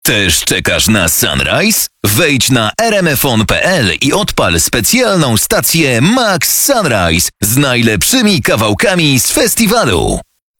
Też czekasz na Sunrise? Wejdź na rmfon.pl i odpal specjalną stację Max Sunrise z najlepszymi kawałkami z festiwalu.